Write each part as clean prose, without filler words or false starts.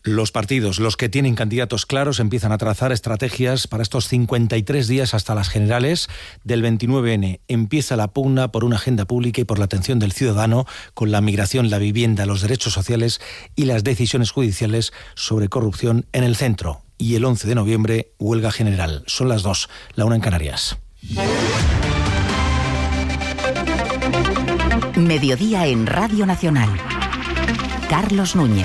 Los partidos, los que tienen candidatos claros, empiezan a trazar estrategias para estos 53 días hasta las generales del 29N. Empieza la pugna por una agenda pública y por la atención del ciudadano con la migración, la vivienda, los derechos sociales y las decisiones judiciales sobre corrupción en el centro. Y el 11 de noviembre, huelga general. Son las 2, la 1 en Canarias. Mediodía en Radio Nacional. Carlos Núñez.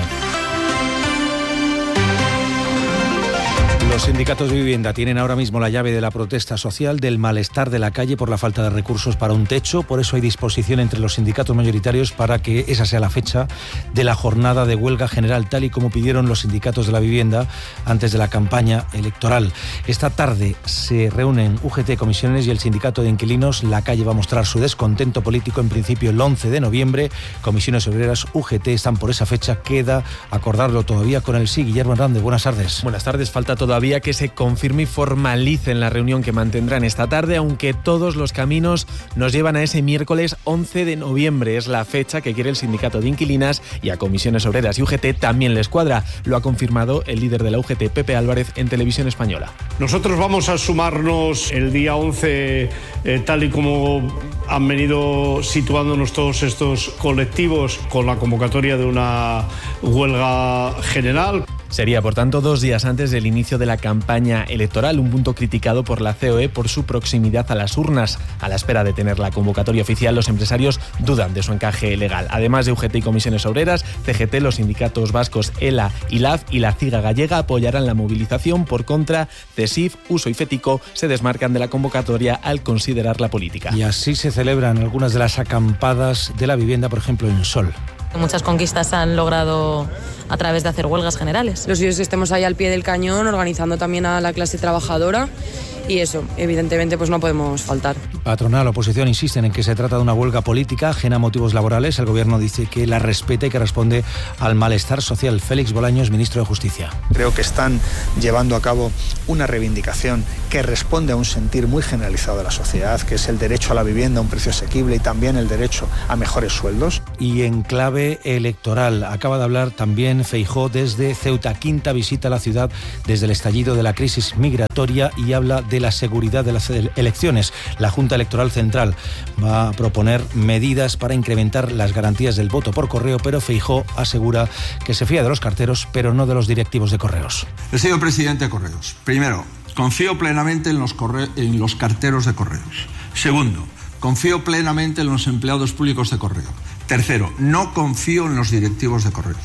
Los sindicatos de vivienda tienen ahora mismo la llave de la protesta social, del malestar de la calle por la falta de recursos para un techo. Por eso hay disposición entre los sindicatos mayoritarios para que esa sea la fecha de la jornada de huelga general, tal y como pidieron los sindicatos de la vivienda antes de la campaña electoral. Esta tarde se reúnen UGT, comisiones y el sindicato de inquilinos. La calle va a mostrar su descontento político en principio el 11 de noviembre. Comisiones obreras, UGT están por esa fecha. Queda acordarlo todavía con el sí. Guillermo Hernández, buenas tardes. Buenas tardes. Falta todavía que se confirme y formalice en la reunión que mantendrán esta tarde, aunque todos los caminos nos llevan a ese miércoles 11 de noviembre. Es la fecha que quiere el sindicato de inquilinas y a comisiones obreras y UGT también les cuadra. Lo ha confirmado el líder de la UGT, Pepe Álvarez, en Televisión Española. Nosotros vamos a sumarnos el día 11, tal y como han venido situándonos todos estos colectivos, con la convocatoria de una huelga general. Sería, por tanto, 2 días antes del inicio de la campaña electoral, un punto criticado por la COE por su proximidad a las urnas. A la espera de tener la convocatoria oficial, los empresarios dudan de su encaje legal. Además de UGT y comisiones obreras, CGT, los sindicatos vascos ELA y LAF y la CIGA gallega apoyarán la movilización. Por contra, CESIF, Uso y FETICO se desmarcan de la convocatoria al considerarla política. Y así se celebran algunas de las acampadas de la vivienda, por ejemplo, en Sol. Muchas conquistas se han logrado a través de hacer huelgas generales. Los suyos que estemos ahí al pie del cañón, organizando también a la clase trabajadora, y eso, evidentemente, pues no podemos faltar. Patronal, oposición insisten en que se trata de una huelga política ajena a motivos laborales. El gobierno dice que la respeta y que responde al malestar social. Félix Bolaños, ministro de Justicia. Creo que están llevando a cabo una reivindicación que responde a un sentir muy generalizado de la sociedad, que es el derecho a la vivienda a un precio asequible y también el derecho a mejores sueldos. Y en clave electoral, acaba de hablar también Feijóo desde Ceuta. Quinta visita a la ciudad desde el estallido de la crisis migratoria y habla de la seguridad de las elecciones. La Junta Electoral Central va a proponer medidas para incrementar las garantías del voto por correo, pero Feijóo asegura que se fía de los carteros, pero no de los directivos de Correos. He sido presidente de Correos. Primero, confío plenamente en los carteros de Correos. Segundo, confío plenamente en los empleados públicos de Correo. Tercero, no confío en los directivos de Correos.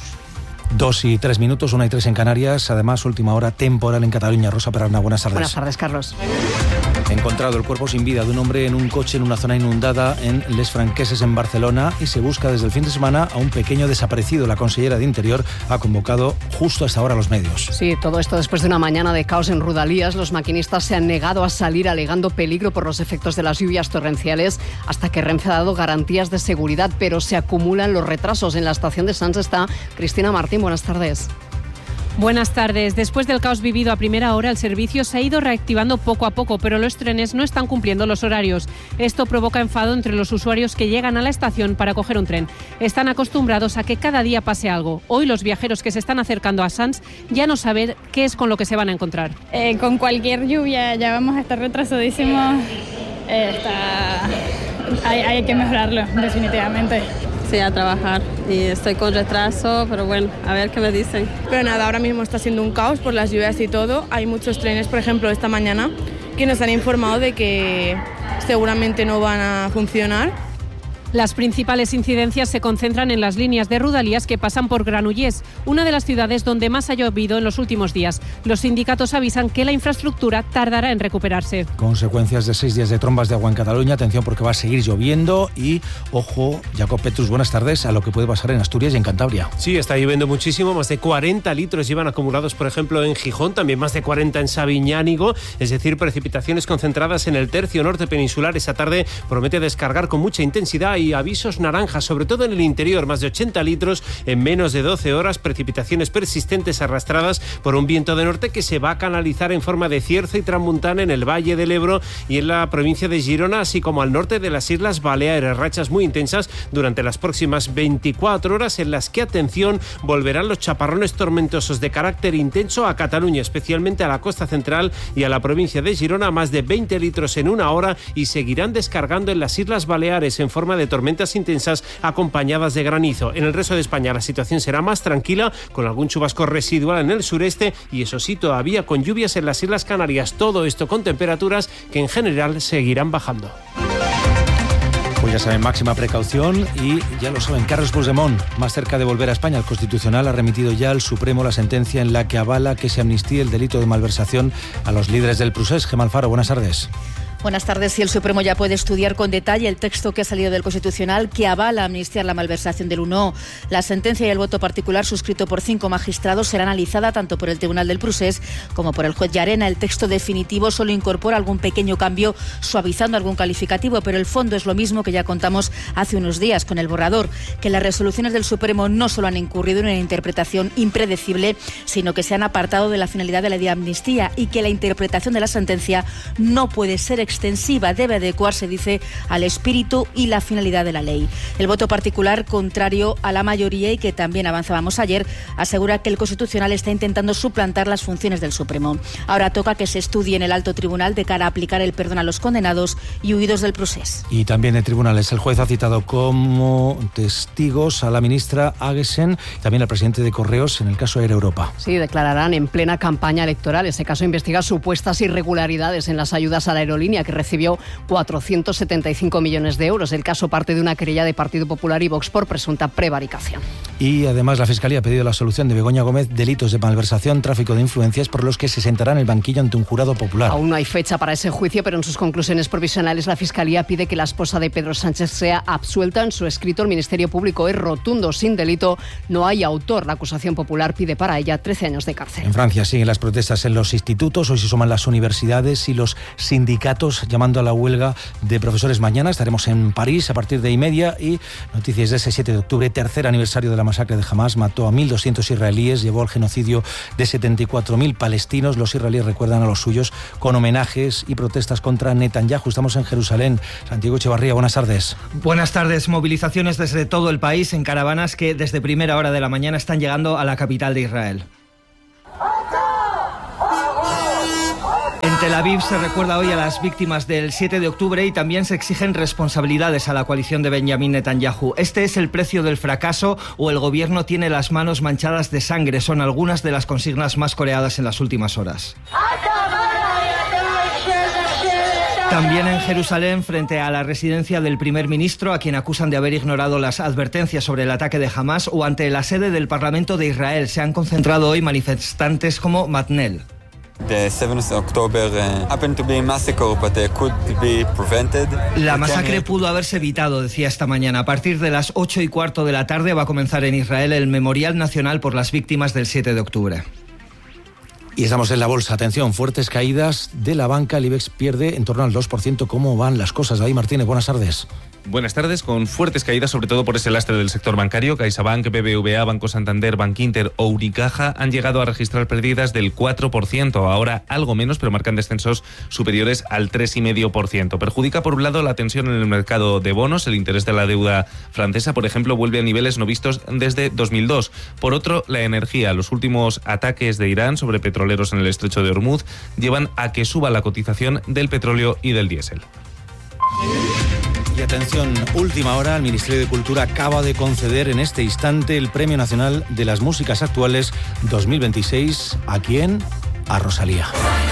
2 y 3 minutos, 1 y 3 en Canarias. Además, última hora temporal en Cataluña. Rosa Perarna, buenas tardes. Buenas tardes, Carlos. Encontrado el cuerpo sin vida de un hombre en un coche en una zona inundada en Les Franqueses, en Barcelona, y se busca desde el fin de semana a un pequeño desaparecido. La consellera de Interior ha convocado justo a esta hora a los medios. Sí, todo esto después de una mañana de caos en Rodalías. Los maquinistas se han negado a salir alegando peligro por los efectos de las lluvias torrenciales, hasta que Renfe ha dado garantías de seguridad, pero se acumulan los retrasos. En la estación de Sants está Cristina Martín. Buenas tardes. Buenas tardes. Después del caos vivido a primera hora, el servicio se ha ido reactivando poco a poco, pero los trenes no están cumpliendo los horarios. Esto provoca enfado entre los usuarios que llegan a la estación para coger un tren. Están acostumbrados a que cada día pase algo. Hoy los viajeros que se están acercando a Sants ya no saben qué es con lo que se van a encontrar. Con cualquier lluvia ya vamos a estar retrasadísimos. Hay que mejorarlo, definitivamente. Sí, a trabajar y estoy con retraso, pero bueno, a ver qué me dicen. Pero nada, ahora mismo está siendo un caos por las lluvias y todo. Hay muchos trenes, por ejemplo, esta mañana, que nos han informado de que seguramente no van a funcionar. Las principales incidencias se concentran en las líneas de Rodalías que pasan por Granollers, una de las ciudades donde más ha llovido en los últimos días. Los sindicatos avisan que la infraestructura tardará en recuperarse. Consecuencias de 6 días de trombas de agua en Cataluña. Atención, porque va a seguir lloviendo y, ojo, Jacob Petrus, buenas tardes, a lo que puede pasar en Asturias y en Cantabria. Sí, está lloviendo muchísimo. Más de 40 litros llevan acumulados, por ejemplo, en Gijón, también más de 40 en Sabiñánigo, es decir, precipitaciones concentradas en el tercio norte peninsular. Esa tarde promete descargar con mucha intensidad y avisos naranjas, sobre todo en el interior, más de 80 litros en menos de 12 horas, precipitaciones persistentes arrastradas por un viento de norte que se va a canalizar en forma de cierzo y tramuntana en el Valle del Ebro y en la provincia de Girona, así como al norte de las Islas Baleares. Rachas muy intensas durante las próximas 24 horas en las que, atención, volverán los chaparrones tormentosos de carácter intenso a Cataluña, especialmente a la costa central y a la provincia de Girona, más de 20 litros en una hora, y seguirán descargando en las Islas Baleares en forma de tormentas intensas acompañadas de granizo. En el resto de España la situación será más tranquila, con algún chubasco residual en el sureste y, eso sí, todavía con lluvias en las Islas Canarias. Todo esto con temperaturas que en general seguirán bajando. Pues ya saben, máxima precaución y ya lo saben, Carles Puigdemont, más cerca de volver a España. El Constitucional ha remitido ya al Supremo la sentencia en la que avala que se amnistíe el delito de malversación a los líderes del Procés. Gemma Alfaro, buenas tardes. Buenas tardes. Y el Supremo ya puede estudiar con detalle el texto que ha salido del Constitucional que avala amnistiar la malversación del 1O. La sentencia y el voto particular suscrito por 5 magistrados será analizada tanto por el Tribunal del Procés como por el juez Llarena. El texto definitivo solo incorpora algún pequeño cambio, suavizando algún calificativo, pero el fondo es lo mismo que ya contamos hace unos días con el borrador, que las resoluciones del Supremo no solo han incurrido en una interpretación impredecible, sino que se han apartado de la finalidad de la de amnistía y que la interpretación de la sentencia no puede ser extensiva, debe adecuarse, dice, al espíritu y la finalidad de la ley. El voto particular, contrario a la mayoría y que también avanzábamos ayer, asegura que el Constitucional está intentando suplantar las funciones del Supremo. Ahora toca que se estudie en el alto tribunal de cara a aplicar el perdón a los condenados y huidos del procés. Y también en tribunales, el juez ha citado como testigos a la ministra Aguesen y también al presidente de Correos en el caso Air Europa. Sí, declararán en plena campaña electoral. Ese caso investiga supuestas irregularidades en las ayudas a la aerolínea, que recibió 475 millones de euros. El caso parte de una querella de Partido Popular y Vox por presunta prevaricación. Y además la Fiscalía ha pedido la absolución de Begoña Gómez, delitos de malversación, tráfico de influencias, por los que se sentará en el banquillo ante un jurado popular. Aún no hay fecha para ese juicio, pero en sus conclusiones provisionales la Fiscalía pide que la esposa de Pedro Sánchez sea absuelta. En su escrito, el Ministerio Público es rotundo: sin delito, no hay autor. La acusación popular pide para ella 13 años de cárcel. En Francia siguen las protestas en los institutos. Hoy se suman las universidades y los sindicatos llamando a la huelga de profesores. Mañana estaremos en París a partir de 1:30 y noticias de ese 7 de octubre, tercer aniversario de la masacre de Hamás. Mató a 1.200 israelíes, llevó al genocidio de 74.000 palestinos. Los israelíes recuerdan a los suyos con homenajes y protestas contra Netanyahu. Estamos en Jerusalén. Santiago Echevarría, buenas tardes. Buenas tardes. Movilizaciones desde todo el país en caravanas que desde primera hora de la mañana están llegando a la capital de Israel. En Tel Aviv se recuerda hoy a las víctimas del 7 de octubre y también se exigen responsabilidades a la coalición de Benjamin Netanyahu. Este es el precio del fracaso o el gobierno tiene las manos manchadas de sangre. Son algunas de las consignas más coreadas en las últimas horas. También en Jerusalén, frente a la residencia del primer ministro, a quien acusan de haber ignorado las advertencias sobre el ataque de Hamás, o ante la sede del Parlamento de Israel, se han concentrado hoy manifestantes como Matnel. La masacre pudo haberse evitado, decía esta mañana. A partir de las 8:15 de la tarde va a comenzar en Israel el Memorial Nacional por las víctimas del 7 de octubre. Y estamos en la bolsa. Atención, fuertes caídas de la banca. El IBEX pierde en torno al 2%. ¿Cómo van las cosas? David Martínez, buenas tardes. Buenas tardes, con fuertes caídas, sobre todo por ese lastre del sector bancario. CaixaBank, BBVA, Banco Santander, Bankinter o Unicaja han llegado a registrar pérdidas del 4%, ahora algo menos, pero marcan descensos superiores al 3,5%. Perjudica, por un lado, la tensión en el mercado de bonos. El interés de la deuda francesa, por ejemplo, vuelve a niveles no vistos desde 2002. Por otro, la energía. Los últimos ataques de Irán sobre petroleros en el estrecho de Hormuz llevan a que suba la cotización del petróleo y del diésel. Y atención, última hora, el Ministerio de Cultura acaba de conceder en este instante el Premio Nacional de las Músicas Actuales 2026. ¿A quién? A Rosalía.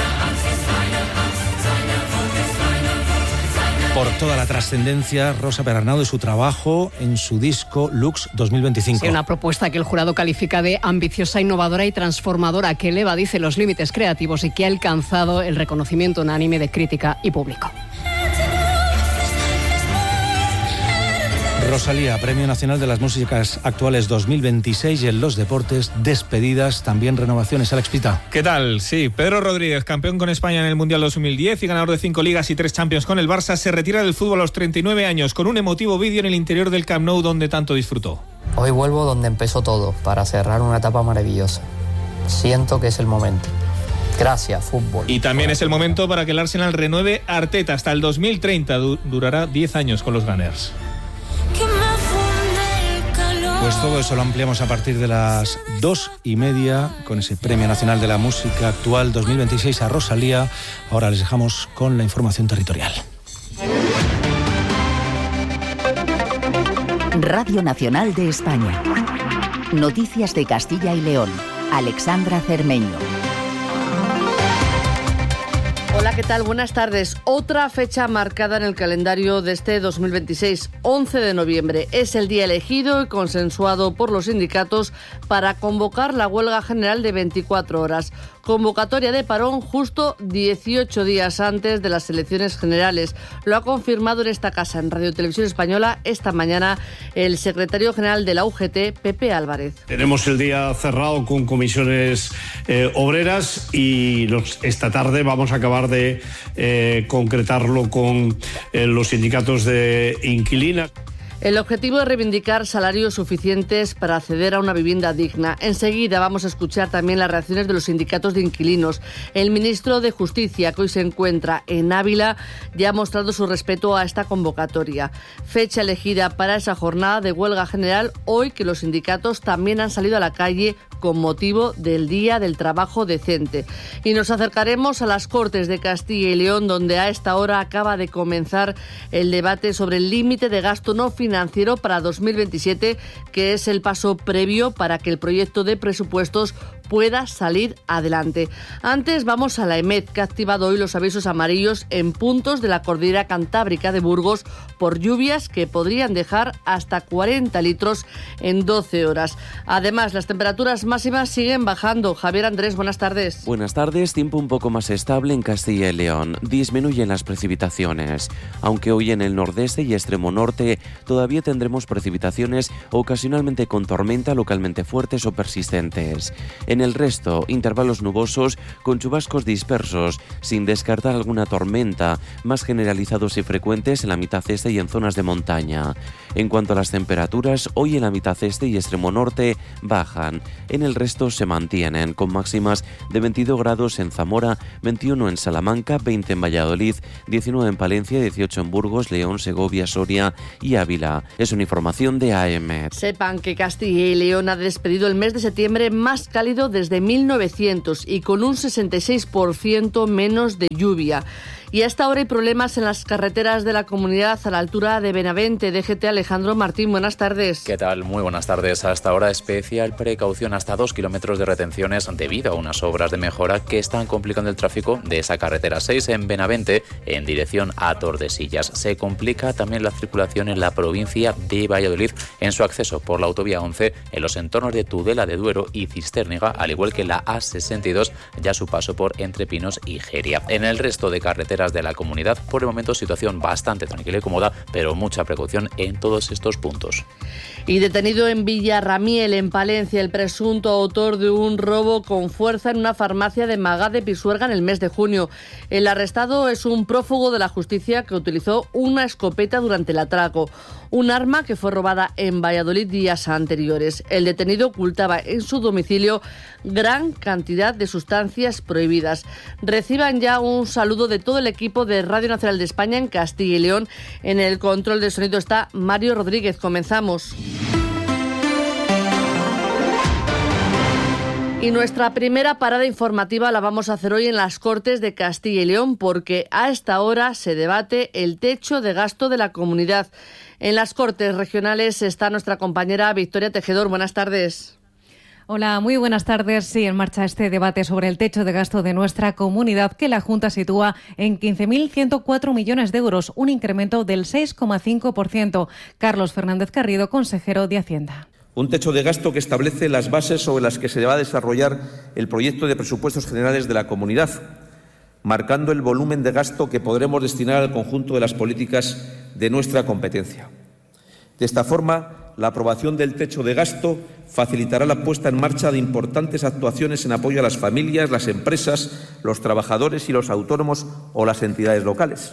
Por toda la trascendencia, Rosa Perarnau, de su trabajo en su disco Lux 2025. Sí, una propuesta que el jurado califica de ambiciosa, innovadora y transformadora, que eleva, dice, los límites creativos y que ha alcanzado el reconocimiento unánime de crítica y público. Rosalía, Premio Nacional de las Músicas Actuales 2026, y en los deportes, despedidas, también renovaciones. Alex Pita. ¿Qué tal? Sí, Pedro Rodríguez, campeón con España en el Mundial 2010 y ganador de 5 ligas y 3 Champions con el Barça, se retira del fútbol a los 39 años con un emotivo vídeo en el interior del Camp Nou donde tanto disfrutó. Hoy vuelvo donde empezó todo, para cerrar una etapa maravillosa. Siento que es el momento. Gracias, fútbol. Y también es el momento para que el Arsenal renueve a Arteta hasta el 2030. Durará 10 años con los Gunners. Pues todo eso lo ampliamos a partir de las 2:30 con ese Premio Nacional de la Música Actual 2026 a Rosalía. Ahora les dejamos con la información territorial. Radio Nacional de España. Noticias de Castilla y León. Alexandra Cermeño. Hola, ¿qué tal? Buenas tardes. Otra fecha marcada en el calendario de este 2026, 11 de noviembre. Es el día elegido y consensuado por los sindicatos para convocar la huelga general de 24 horas. Convocatoria de parón justo 18 días antes de las elecciones generales. Lo ha confirmado en esta casa, en Radio Televisión Española, esta mañana el secretario general de la UGT, Pepe Álvarez. Tenemos el día cerrado con comisiones obreras y esta tarde vamos a acabar de concretarlo con los sindicatos de inquilinas. El objetivo es reivindicar salarios suficientes para acceder a una vivienda digna. Enseguida vamos a escuchar también las reacciones de los sindicatos de inquilinos. El ministro de Justicia, que hoy se encuentra en Ávila, ya ha mostrado su respeto a esta convocatoria. Fecha elegida para esa jornada de huelga general, hoy que los sindicatos también han salido a la calle con motivo del Día del Trabajo Decente. Y nos acercaremos a las Cortes de Castilla y León, donde a esta hora acaba de comenzar el debate sobre el límite de gasto no financiero para 2027, que es el paso previo para que el proyecto de presupuestos pueda salir adelante. Antes vamos a la EMET, que ha activado hoy los avisos amarillos en puntos de la cordillera cantábrica de Burgos por lluvias que podrían dejar hasta 40 litros en 12 horas. Además, las temperaturas máximas siguen bajando. Javier Andrés, buenas tardes. Buenas tardes. Tiempo un poco más estable en Castilla y León. Disminuyen las precipitaciones, aunque hoy en el nordeste y extremo norte todavía tendremos precipitaciones ocasionalmente con tormenta, localmente fuertes o persistentes. En el resto, intervalos nubosos con chubascos dispersos, sin descartar alguna tormenta, más generalizados y frecuentes en la mitad este y en zonas de montaña. En cuanto a las temperaturas, hoy en la mitad este y extremo norte bajan. En el resto se mantienen, con máximas de 22 grados en Zamora, 21 en Salamanca, 20 en Valladolid, 19 en Palencia, 18 en Burgos, León, Segovia, Soria y Ávila. Es una información de AEMET. Sepan que Castilla y León ha despedido el mes de septiembre más cálido desde 1900 y con un 66% menos de lluvia. Y a esta hora hay problemas en las carreteras de la comunidad a la altura de Benavente. DGT Alejandro Martín, buenas tardes. ¿Qué tal? Muy buenas tardes. Hasta ahora especial precaución, hasta 2 kilómetros de retenciones debido a unas obras de mejora que están complicando el tráfico de esa carretera 6 en Benavente en dirección a Tordesillas. Se complica también la circulación en la provincia de Valladolid en su acceso por la autovía 11 en los entornos de Tudela de Duero y Cistérnega, al igual que la A62 ya su paso por Entre Pinos y Geria. En el resto de carreteras de la comunidad, por el momento situación bastante tranquila y cómoda, pero mucha precaución en todos estos puntos. Y detenido en Villarramiel, en Palencia, el presunto autor de un robo con fuerza en una farmacia de Magá de Pisuerga en el mes de junio. El arrestado es un prófugo de la justicia que utilizó una escopeta durante el atraco, un arma que fue robada en Valladolid días anteriores. El detenido ocultaba en su domicilio gran cantidad de sustancias prohibidas. Reciban ya un saludo de todo el equipo de Radio Nacional de España en Castilla y León. En el control de sonido está Mario Rodríguez. Comenzamos. Y nuestra primera parada informativa la vamos a hacer hoy en las Cortes de Castilla y León, porque a esta hora se debate el techo de gasto de la comunidad. En las Cortes regionales está nuestra compañera Victoria Tejedor. Buenas tardes. Hola, muy buenas tardes. Sí, en marcha este debate sobre el techo de gasto de nuestra comunidad, que la Junta sitúa en 15.104 millones de euros, un incremento del 6,5%. Carlos Fernández Carrido, consejero de Hacienda. Un techo de gasto que establece las bases sobre las que se va a desarrollar el proyecto de presupuestos generales de la comunidad, marcando el volumen de gasto que podremos destinar al conjunto de las políticas de nuestra competencia. De esta forma, la aprobación del techo de gasto facilitará la puesta en marcha de importantes actuaciones en apoyo a las familias, las empresas, los trabajadores y los autónomos o las entidades locales.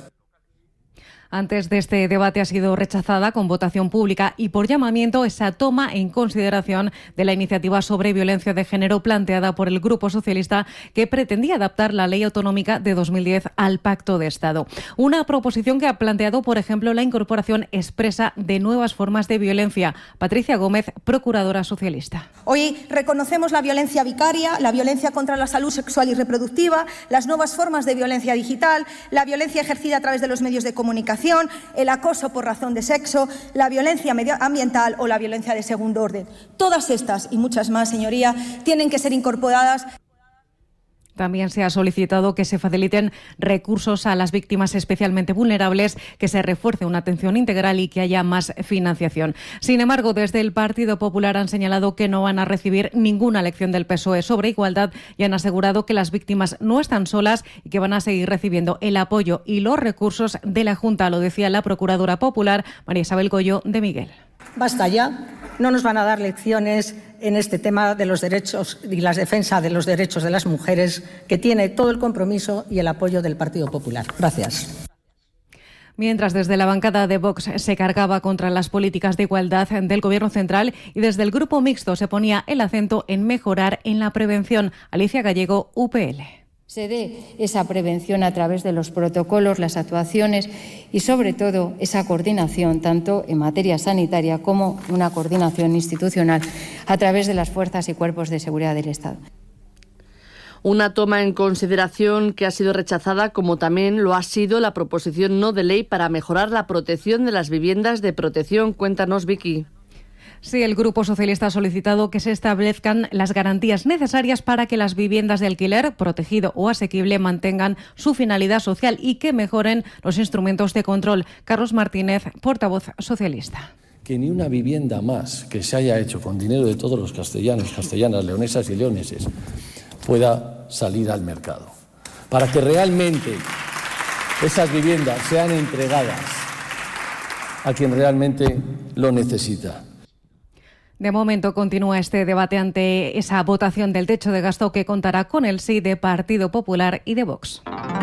Antes de este debate ha sido rechazada con votación pública y por llamamiento esa toma en consideración de la iniciativa sobre violencia de género planteada por el Grupo Socialista, que pretendía adaptar la Ley Autonómica de 2010 al Pacto de Estado. Una proposición que ha planteado, por ejemplo, la incorporación expresa de nuevas formas de violencia. Patricia Gómez, procuradora socialista. Hoy reconocemos la violencia vicaria, la violencia contra la salud sexual y reproductiva, las nuevas formas de violencia digital, la violencia ejercida a través de los medios de comunicación, el acoso por razón de sexo, la violencia medioambiental o la violencia de segundo orden. Todas estas y muchas más, señoría, tienen que ser incorporadas. También se ha solicitado que se faciliten recursos a las víctimas especialmente vulnerables, que se refuerce una atención integral y que haya más financiación. Sin embargo, desde el Partido Popular han señalado que no van a recibir ninguna lección del PSOE sobre igualdad y han asegurado que las víctimas no están solas y que van a seguir recibiendo el apoyo y los recursos de la Junta. Lo decía la procuradora popular María Isabel Goyo de Miguel. Basta ya, no nos van a dar lecciones en este tema de los derechos y la defensa de los derechos de las mujeres, que tiene todo el compromiso y el apoyo del Partido Popular. Gracias. Mientras desde la bancada de Vox se cargaba contra las políticas de igualdad del Gobierno central y desde el Grupo Mixto se ponía el acento en mejorar en la prevención. Alicia Gallego, UPL. Se dé esa prevención a través de los protocolos, las actuaciones y, sobre todo, esa coordinación, tanto en materia sanitaria como una coordinación institucional a través de las fuerzas y cuerpos de seguridad del Estado. Una toma en consideración que ha sido rechazada, como también lo ha sido la proposición no de ley para mejorar la protección de las viviendas de protección. Cuéntanos, Vicky. Sí, el Grupo Socialista ha solicitado que se establezcan las garantías necesarias para que las viviendas de alquiler protegido o asequible mantengan su finalidad social y que mejoren los instrumentos de control. Carlos Martínez, portavoz socialista. Que ni una vivienda más que se haya hecho con dinero de todos los castellanos, castellanas, leonesas y leoneses pueda salir al mercado. Para que realmente esas viviendas sean entregadas a quien realmente lo necesita. De momento continúa este debate ante esa votación del techo de gasto que contará con el sí de Partido Popular y de Vox.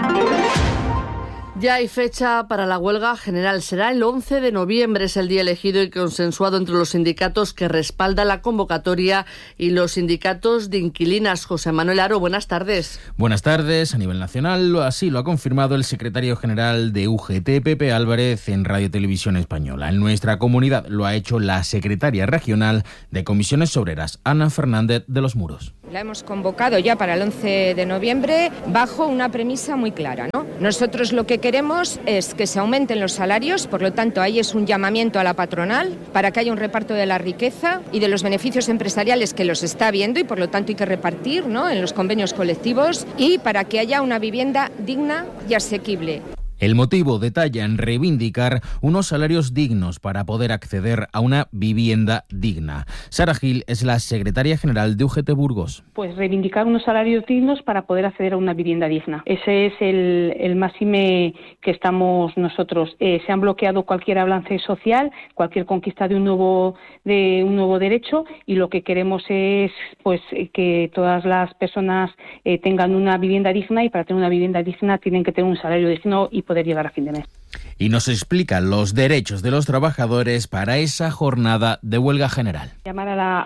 Ya hay fecha para la huelga general. Será el 11 de noviembre, es el día elegido y consensuado entre los sindicatos que respaldan la convocatoria y los sindicatos de inquilinas. José Manuel Aro, buenas tardes. Buenas tardes. A nivel nacional, así lo ha confirmado el secretario general de UGT, Pepe Álvarez, en Radio Televisión Española. En nuestra comunidad lo ha hecho la secretaria regional de Comisiones Obreras, Ana Fernández de los Muros. La hemos convocado ya para el 11 de noviembre bajo una premisa muy clara, ¿no? Nosotros lo que queremos es que se aumenten los salarios, por lo tanto ahí es un llamamiento a la patronal para que haya un reparto de la riqueza y de los beneficios empresariales que los está viendo y por lo tanto hay que repartir, ¿no?, en los convenios colectivos y para que haya una vivienda digna y asequible. El motivo detalla en reivindicar unos salarios dignos para poder acceder a una vivienda digna. Sara Gil es la secretaria general de UGT Burgos. Pues reivindicar unos salarios dignos para poder acceder a una vivienda digna. Ese es el máxime que estamos nosotros. Se han bloqueado cualquier avance social, cualquier conquista de un nuevo derecho y lo que queremos es pues que todas las personas tengan una vivienda digna y para tener una vivienda digna tienen que tener un salario digno y poder llegar a fin de mes. Y nos explica los derechos de los trabajadores para esa jornada de huelga general. Llamar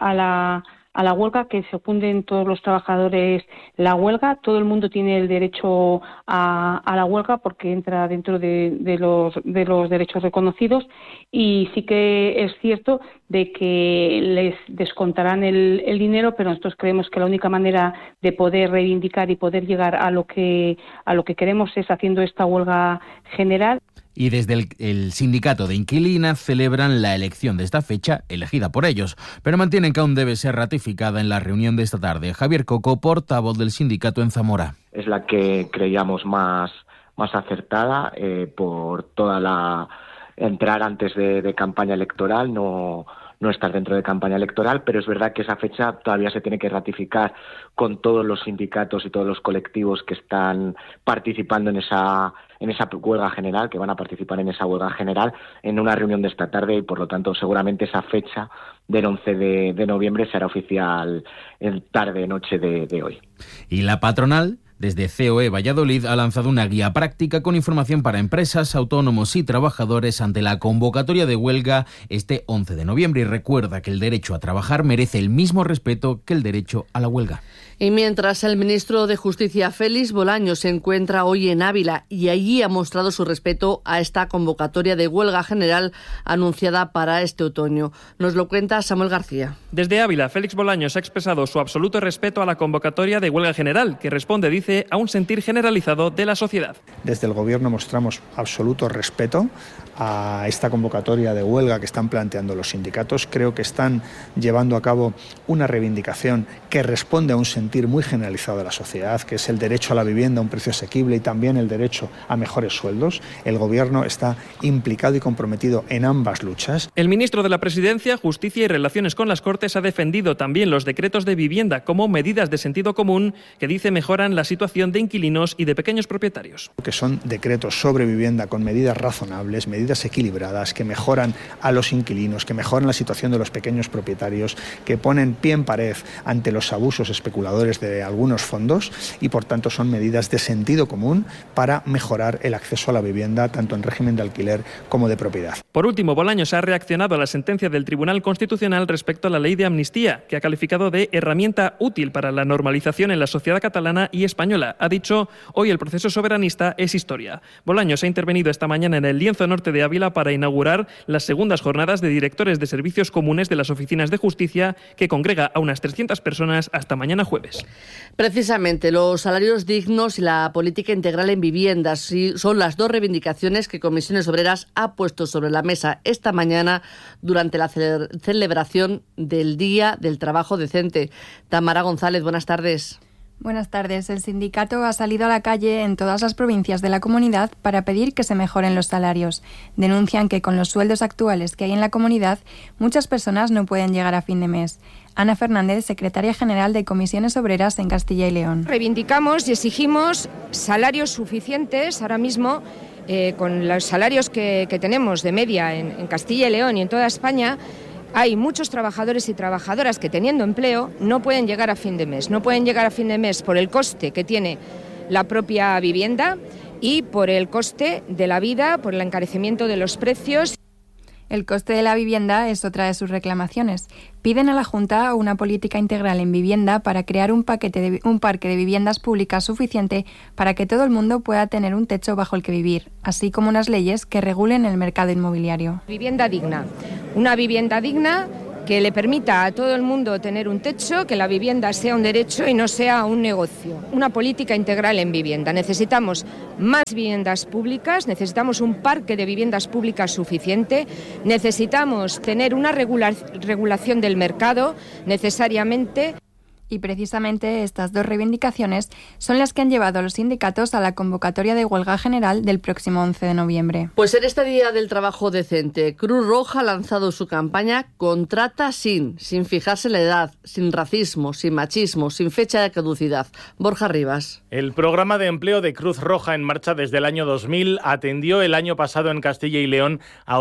a la huelga, que se ocunden todos los trabajadores la huelga. Todo el mundo tiene el derecho a la huelga porque entra dentro de los derechos reconocidos y sí que es cierto de que les descontarán el dinero, pero nosotros creemos que la única manera de poder reivindicar y poder llegar a lo que queremos es haciendo esta huelga general. Y desde el sindicato de inquilinas celebran la elección de esta fecha, elegida por ellos, pero mantienen que aún debe ser ratificada en la reunión de esta tarde. Javier Coco, portavoz del sindicato en Zamora. Es la que creíamos más acertada por toda la entrar antes de campaña electoral, no estar dentro de campaña electoral, pero es verdad que esa fecha todavía se tiene que ratificar con todos los sindicatos y todos los colectivos que están participando en esa huelga general, que van a participar en esa huelga general en una reunión de esta tarde, y por lo tanto seguramente esa fecha del 11 de noviembre será oficial en tarde-noche de hoy. Y la patronal, desde COE Valladolid, ha lanzado una guía práctica con información para empresas, autónomos y trabajadores ante la convocatoria de huelga este 11 de noviembre y recuerda que el derecho a trabajar merece el mismo respeto que el derecho a la huelga. Y mientras el ministro de Justicia, Félix Bolaños, se encuentra hoy en Ávila y allí ha mostrado su respeto a esta convocatoria de huelga general anunciada para este otoño. Nos lo cuenta Samuel García. Desde Ávila, Félix Bolaños ha expresado su absoluto respeto a la convocatoria de huelga general, que responde, dice, a un sentir generalizado de la sociedad. Desde el Gobierno mostramos absoluto respeto a esta convocatoria de huelga que están planteando los sindicatos. Creo que están llevando a cabo una reivindicación que responde a un sentir muy generalizado de la sociedad, que es el derecho a la vivienda a un precio asequible y también el derecho a mejores sueldos. El Gobierno está implicado y comprometido en ambas luchas. El ministro de la Presidencia, Justicia y Relaciones con las Cortes ha defendido también los decretos de vivienda como medidas de sentido común que dice mejoran la situación de inquilinos y de pequeños propietarios. Que son decretos sobre vivienda con medidas razonables, medidas equilibradas, que mejoran a los inquilinos, que mejoran la situación de los pequeños propietarios, que ponen pie en pared ante los abusos especuladores de algunos fondos y, por tanto, son medidas de sentido común para mejorar el acceso a la vivienda, tanto en régimen de alquiler como de propiedad. Por último, Bolaños ha reaccionado a la sentencia del Tribunal Constitucional respecto a la ley de amnistía, que ha calificado de herramienta útil para la normalización en la sociedad catalana y española. Ha dicho, hoy el proceso soberanista es historia. Bolaños ha intervenido esta mañana en el lienzo norte de Ávila para inaugurar las segundas jornadas de directores de servicios comunes de las oficinas de justicia, que congrega a unas 300 personas hasta mañana jueves. Precisamente, los salarios dignos y la política integral en viviendas son las dos reivindicaciones que Comisiones Obreras ha puesto sobre la mesa esta mañana durante la celebración del Día del Trabajo Decente. Tamara González, buenas tardes. Buenas tardes. El sindicato ha salido a la calle en todas las provincias de la comunidad para pedir que se mejoren los salarios. Denuncian que con los sueldos actuales que hay en la comunidad, muchas personas no pueden llegar a fin de mes. Ana Fernández, secretaria general de Comisiones Obreras en Castilla y León. Reivindicamos y exigimos salarios suficientes ahora mismo, con los salarios que tenemos de media en Castilla y León y en toda España. Hay muchos trabajadores y trabajadoras que, teniendo empleo, no pueden llegar a fin de mes. No pueden llegar a fin de mes por el coste que tiene la propia vivienda y por el coste de la vida, por el encarecimiento de los precios. El coste de la vivienda es otra de sus reclamaciones. Piden a la Junta una política integral en vivienda para crear un parque de viviendas públicas suficiente para que todo el mundo pueda tener un techo bajo el que vivir, así como unas leyes que regulen el mercado inmobiliario. Vivienda digna. Una vivienda digna que le permita a todo el mundo tener un techo, que la vivienda sea un derecho y no sea un negocio. Una política integral en vivienda. Necesitamos más viviendas públicas, necesitamos un parque de viviendas públicas suficiente, necesitamos tener una regulación del mercado necesariamente. Y precisamente estas dos reivindicaciones son las que han llevado a los sindicatos a la convocatoria de huelga general del próximo 11 de noviembre. Pues en este Día del Trabajo Decente, Cruz Roja ha lanzado su campaña Contrata sin fijarse en la edad, sin racismo, sin machismo, sin fecha de caducidad. Borja Rivas. El programa de empleo de Cruz Roja, en marcha desde el año 2000, atendió el año pasado en Castilla y León a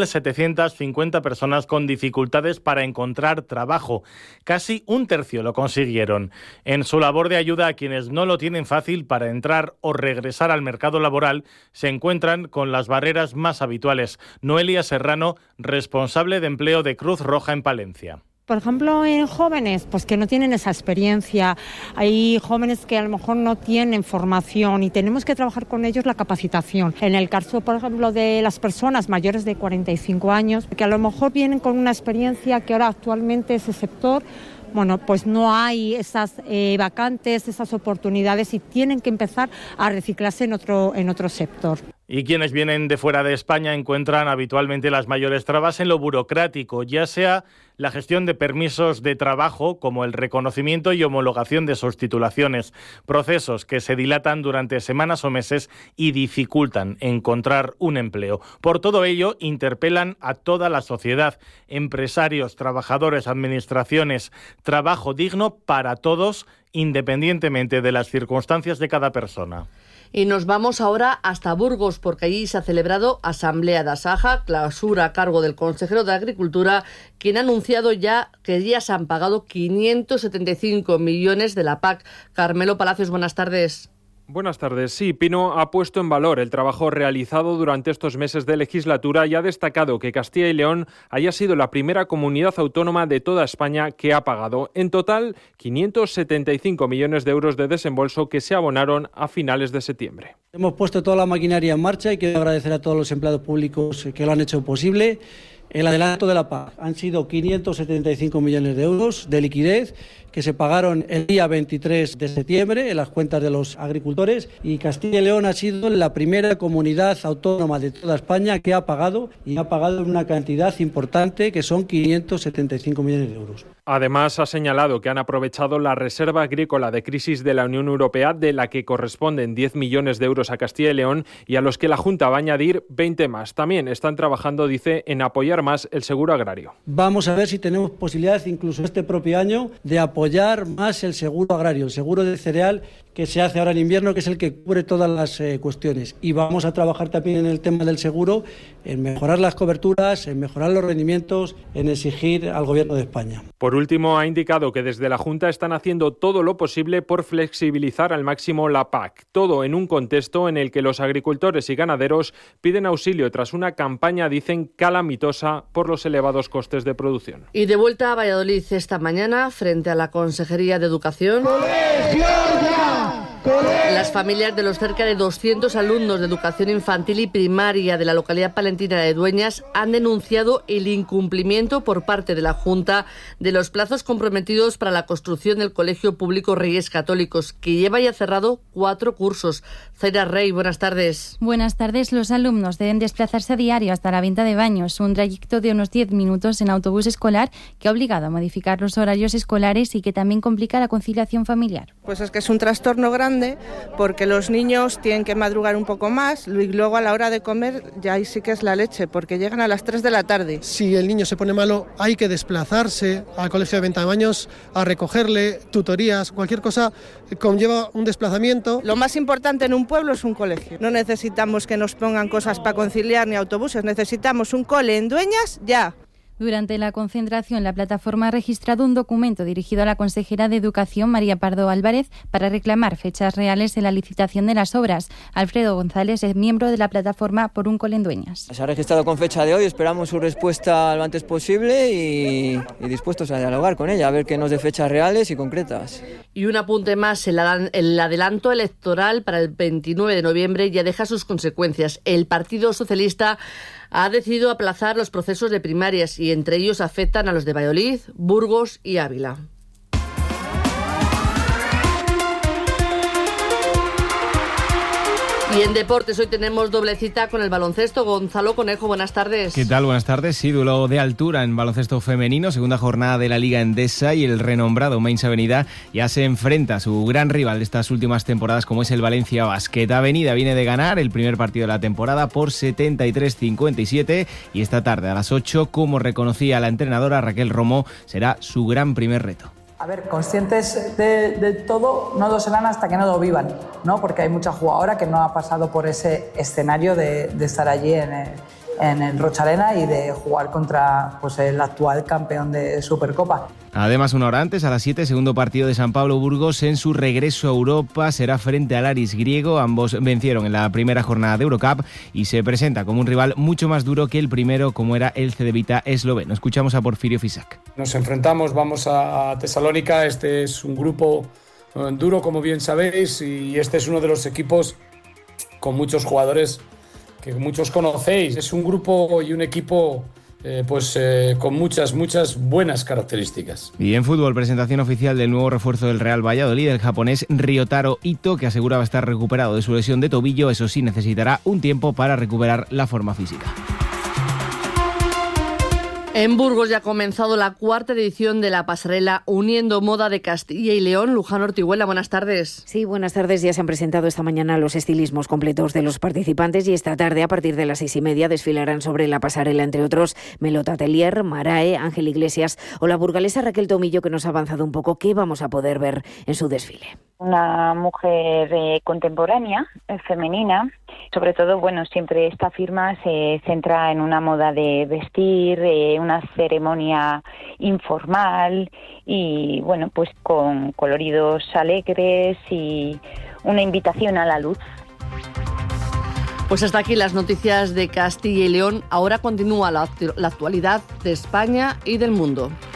8.750 personas con dificultades para encontrar trabajo. Casi un tercio lo consiguieron. En su labor de ayuda a quienes no lo tienen fácil para entrar o regresar al mercado laboral, se encuentran con las barreras más habituales. Noelia Serrano, responsable de empleo de Cruz Roja en Palencia. Por ejemplo, en jóvenes, pues que no tienen esa experiencia. Hay jóvenes que a lo mejor no tienen formación y tenemos que trabajar con ellos la capacitación. En el caso, por ejemplo, de las personas mayores de 45 años, que a lo mejor vienen con una experiencia que ahora actualmente ese sector, bueno, pues no hay esas vacantes, esas oportunidades y tienen que empezar a reciclarse en otro sector. Y quienes vienen de fuera de España encuentran habitualmente las mayores trabas en lo burocrático, ya sea la gestión de permisos de trabajo, como el reconocimiento y homologación de sus titulaciones, procesos que se dilatan durante semanas o meses y dificultan encontrar un empleo. Por todo ello, interpelan a toda la sociedad, empresarios, trabajadores, administraciones, trabajo digno para todos, independientemente de las circunstancias de cada persona. Y nos vamos ahora hasta Burgos, porque allí se ha celebrado Asamblea de Asaja, clausura a cargo del consejero de Agricultura, quien ha anunciado ya que ya se han pagado 575 millones de la PAC. Carmelo Palacios, buenas tardes. Buenas tardes. Sí, Pino ha puesto en valor el trabajo realizado durante estos meses de legislatura y ha destacado que Castilla y León haya sido la primera comunidad autónoma de toda España que ha pagado, en total, 575 millones de euros de desembolso que se abonaron a finales de septiembre. Hemos puesto toda la maquinaria en marcha y quiero agradecer a todos los empleados públicos que lo han hecho posible. El adelanto de la PAC han sido 575 millones de euros de liquidez que se pagaron el día 23 de septiembre en las cuentas de los agricultores, y Castilla y León ha sido la primera comunidad autónoma de toda España que ha pagado, y ha pagado una cantidad importante que son 575 millones de euros. Además, ha señalado que han aprovechado la reserva agrícola de crisis de la Unión Europea, de la que corresponden 10 millones de euros a Castilla y León, y a los que la Junta va a añadir 20 más. También están trabajando, dice, en apoyar más el seguro agrario. Vamos a ver si tenemos posibilidad, incluso este propio año, de apoyar más el seguro agrario, el seguro de cereal que se hace ahora en invierno, que es el que cubre todas las cuestiones. Y vamos a trabajar también en el tema del seguro, en mejorar las coberturas, en mejorar los rendimientos, en exigir al Gobierno de España. Por último, ha indicado que desde la Junta están haciendo todo lo posible por flexibilizar al máximo la PAC. Todo en un contexto en el que los agricultores y ganaderos piden auxilio tras una campaña, dicen, calamitosa por los elevados costes de producción. Y de vuelta a Valladolid esta mañana, frente a la Consejería de Educación. Las familias de los cerca de 200 alumnos de educación infantil y primaria de la localidad palentina de Dueñas han denunciado el incumplimiento por parte de la Junta de los plazos comprometidos para la construcción del Colegio Público Reyes Católicos, que lleva ya cerrado 4 cursos. Zaira Rey, buenas tardes. Buenas tardes. Los alumnos deben desplazarse a diario hasta la venta de baños, un trayecto de unos 10 minutos en autobús escolar que ha obligado a modificar los horarios escolares y que también complica la conciliación familiar. Pues es que es un trastorno grande, porque los niños tienen que madrugar un poco más y luego a la hora de comer ya ahí sí que es la leche, porque llegan a las 3 de la tarde. Si el niño se pone malo, hay que desplazarse al colegio de venta de baños a recogerle, tutorías, cualquier cosa conlleva un desplazamiento. Lo más importante en un pueblo es un colegio. No necesitamos que nos pongan cosas para conciliar ni autobuses, necesitamos un cole en Dueñas ya. Durante la concentración, la plataforma ha registrado un documento dirigido a la consejera de Educación, María Pardo Álvarez, para reclamar fechas reales en la licitación de las obras. Alfredo González es miembro de la plataforma Por un Cole en Dueñas. Se ha registrado con fecha de hoy, esperamos su respuesta lo antes posible y dispuestos a dialogar con ella, a ver qué nos dé fechas reales y concretas. Y un apunte más, el adelanto electoral para el 29 de noviembre ya deja sus consecuencias. El Partido Socialista ha decidido aplazar los procesos de primarias y entre ellos afectan a los de Valladolid, Burgos y Ávila. Y en deportes hoy tenemos doble cita con el baloncesto. Gonzalo Conejo, buenas tardes. ¿Qué tal? Buenas tardes. Sí, duelo de altura en baloncesto femenino, segunda jornada de la Liga Endesa, y el renombrado Mainz Avenida ya se enfrenta a su gran rival de estas últimas temporadas, como es el Valencia Basket. Avenida viene de ganar el primer partido de la temporada por 73-57 y esta tarde a las 8, como reconocía la entrenadora Raquel Romo, será su gran primer reto. A ver, conscientes de todo, no lo serán hasta que no lo vivan, ¿no? Porque hay mucha jugadora que no ha pasado por ese escenario de estar allí en el Rocha Arena y de jugar contra pues, el actual campeón de Supercopa. Además, una hora antes, a las 7, segundo partido de San Pablo Burgos en su regreso a Europa, será frente al Aris griego. Ambos vencieron en la primera jornada de Eurocup y se presenta como un rival mucho más duro que el primero, como era el Cedevita esloveno. Escuchamos a Porfirio Fisac. Nos enfrentamos, vamos a Tesalónica. Este es un grupo duro, como bien sabéis, y este es uno de los equipos con muchos jugadores que muchos conocéis. Es un grupo y un equipo con muchas buenas características. Y en fútbol, presentación oficial del nuevo refuerzo del Real Valladolid, el japonés Ryotaro Ito, que aseguraba estar recuperado de su lesión de tobillo. Eso sí, necesitará un tiempo para recuperar la forma física. En Burgos ya ha comenzado la 4ª edición de la pasarela Uniendo Moda de Castilla y León. Luján Ortiguela, buenas tardes. Sí, buenas tardes. Ya se han presentado esta mañana los estilismos completos de los participantes y esta tarde, a partir de las 6:30, desfilarán sobre la pasarela, entre otros, Melot Atelier, Marae, Ángel Iglesias o la burgalesa Raquel Tomillo, que nos ha avanzado un poco qué vamos a poder ver en su desfile. Una mujer contemporánea, femenina. Sobre todo, siempre esta firma se centra en una moda de vestir, una ceremonia informal y, pues con coloridos alegres y una invitación a la luz. Pues hasta aquí las noticias de Castilla y León. Ahora continúa la actualidad de España y del mundo.